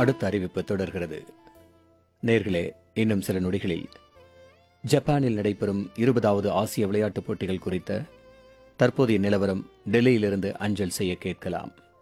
அடுத்த அறிவிப்பு தொடர்கிறது. நேர்களே, இன்னும் சில நொடிகளில் ஜப்பானில் நடைபெறும் 20வது ஆசிய விளையாட்டுப் போட்டிகள் குறித்த தற்போதைய நிலவரம் டெல்லியிலிருந்து அஞ்சல் செய்ய கேட்கலாம்.